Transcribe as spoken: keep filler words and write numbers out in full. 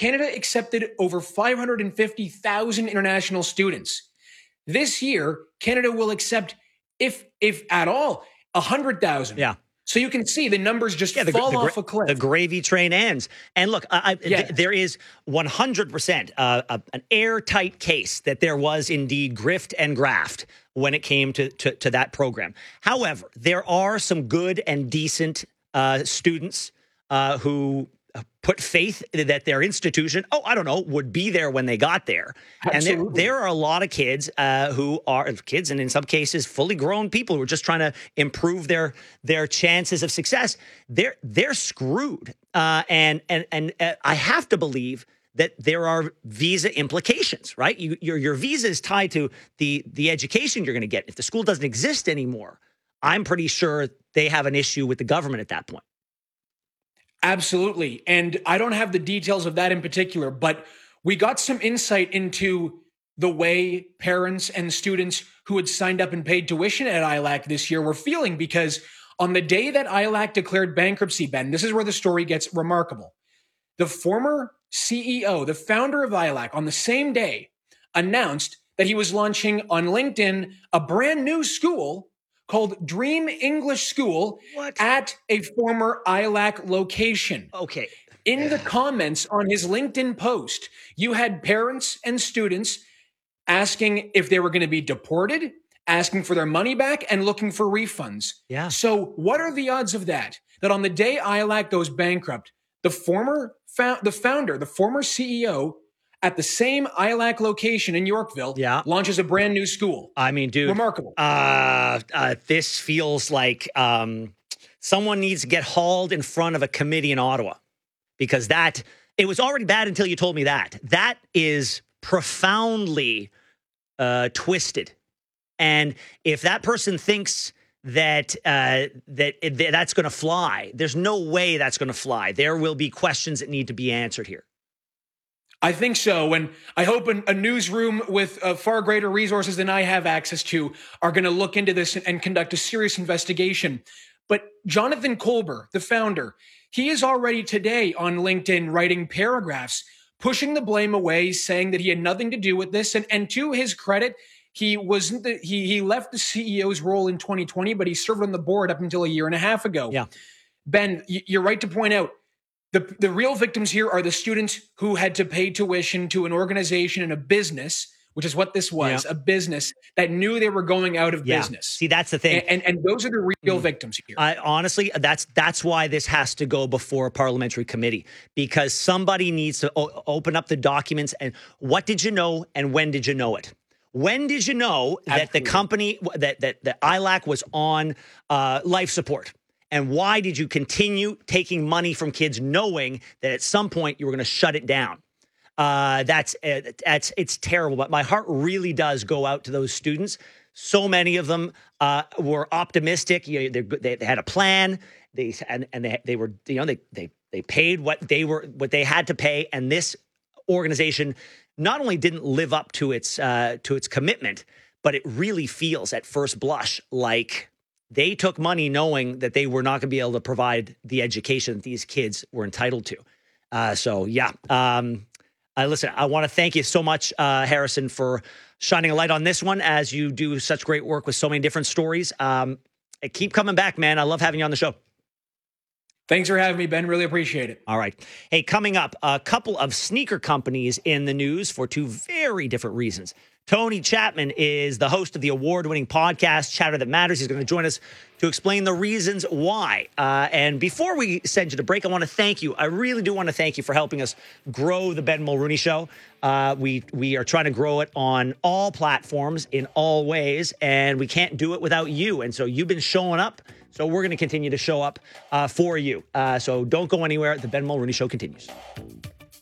Canada accepted over five hundred fifty thousand international students. This year, Canada will accept, if if at all, one hundred thousand. Yeah. So you can see the numbers just yeah, the, fall the, off a cliff. The gravy train ends. And look, I, I, yeah. th- there is one hundred percent uh, a, an airtight case that there was indeed grift and graft when it came to, to, to that program. However, there are some good and decent uh, students uh, who put faith that their institution, oh, I don't know, would be there when they got there. Absolutely. And there, there are a lot of kids uh, who are kids, and in some cases, fully grown people who are just trying to improve their their chances of success. They're they're screwed, uh, and and and uh, I have to believe that there are visa implications, right? You, your your visa is tied to the the education you're going to get. If the school doesn't exist anymore, I'm pretty sure they have an issue with the government at that point. Absolutely. And I don't have the details of that in particular, but we got some insight into the way parents and students who had signed up and paid tuition at I L A C this year were feeling, because on the day that I L A C declared bankruptcy, Ben, this is where the story gets remarkable. The former C E O, the founder of I L A C, on the same day announced that he was launching on LinkedIn a brand new school called Dream English School what? at a former I L A C location. Okay. In the comments on his LinkedIn post, you had parents and students asking if they were going to be deported, asking for their money back, and looking for refunds. Yeah. So what are the odds of that? That on the day I L A C goes bankrupt, the former fo- the founder, the former C E O, at the same I L A C location in Yorkville, yeah. launches a brand new school. I mean, dude. Remarkable. Uh, uh, this feels like um, someone needs to get hauled in front of a committee in Ottawa, because that, it was already bad until you told me that. That is profoundly uh, twisted. And if that person thinks that uh, that, that that's going to fly, there's no way that's going to fly. There will be questions that need to be answered here. I think so. And I hope an, a newsroom with uh, far greater resources than I have access to are going to look into this and, and conduct a serious investigation. But Jonathan Kolber, the founder, he is already today on LinkedIn writing paragraphs, pushing the blame away, saying that he had nothing to do with this. And, and to his credit, he wasn't the, he, he left the C E O's role in twenty twenty, but he served on the board up until a year and a half ago. Yeah. Ben, you're right to point out, The, the real victims here are the students who had to pay tuition to an organization and a business, which is what this was, yeah. a business that knew they were going out of yeah. business. See, that's the thing. And, and, and those are the real mm. victims here. I, honestly, that's that's why this has to go before a parliamentary committee, because somebody needs to o- open up the documents. And what did you know, and when did you know it? When did you know Absolutely. that the company, that, that, that I L A C was on uh, life support? And why did you continue taking money from kids knowing that at some point you were going to shut it down? Uh, that's, uh, that's, it's terrible. But my heart really does go out to those students. So many of them uh, were optimistic. You know, they, they had a plan. They and, and they, they were, you know, they, they, they paid what they were, what they had to pay. And this organization not only didn't live up to its, uh, to its commitment, but it really feels at first blush like they took money knowing that they were not going to be able to provide the education that these kids were entitled to. Uh, so, yeah. Um, uh, listen, I want to thank you so much, uh, Harrison, for shining a light on this one, as you do such great work with so many different stories. Um, keep coming back, man. I love having you on the show. Thanks for having me, Ben. Really appreciate it. All right. Hey, coming up, a couple of sneaker companies in the news for two very different reasons. Tony Chapman is the host of the award-winning podcast, Chatter That Matters. He's going to join us to explain the reasons why. Uh, and before we send you to break, I want to thank you. I really do want to thank you for helping us grow the Ben Mulrooney Show. Uh, we we are trying to grow it on all platforms in all ways, and we can't do it without you. And so you've been showing up, so we're going to continue to show up uh, for you. Uh, so don't go anywhere. The Ben Mulrooney Show continues.